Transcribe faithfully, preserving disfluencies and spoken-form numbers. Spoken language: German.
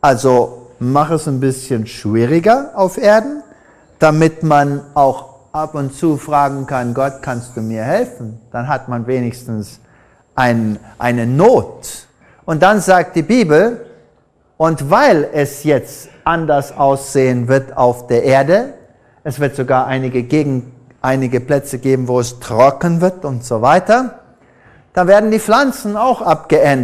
Also mach es ein bisschen schwieriger auf Erden, damit man auch ab und zu fragen kann, Gott, kannst du mir helfen? Dann hat man wenigstens ein, eine Not. Und dann sagt die Bibel, und weil es jetzt anders aussehen wird auf der Erde, es wird sogar einige, Gegend, einige Plätze geben, wo es trocken wird und so weiter, da werden die Pflanzen auch abgeändert.